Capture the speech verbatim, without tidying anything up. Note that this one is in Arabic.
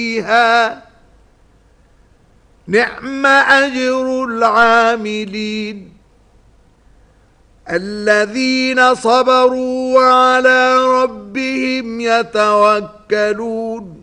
فيها نعم أجر العاملين الذين صبروا وعلى ربهم يتوكلون